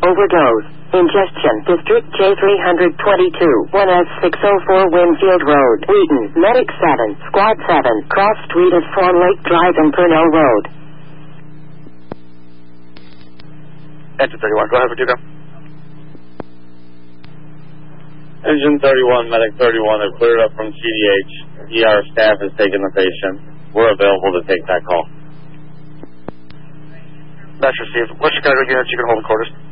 overdose. Ingestion. District J322. 1S604 Winfield Road. Wheaton. Medic 7. Squad 7. Cross Street of Swan Lake Drive and Purnell Road. Engine 31, go ahead, Verdugo. Engine 31, Medic 31 have cleared up from CDH. ER staff has taken the patient. We're available to take that call. That's received. What Chicago units you can hold in quarters?